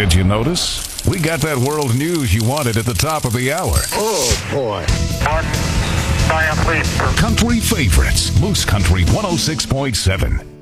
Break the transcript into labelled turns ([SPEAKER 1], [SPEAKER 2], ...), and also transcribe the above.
[SPEAKER 1] Did you notice? We got that world news you wanted at the top of the hour.
[SPEAKER 2] Oh, boy.
[SPEAKER 3] One, please.
[SPEAKER 1] Country favorites, Moose Country 106.7.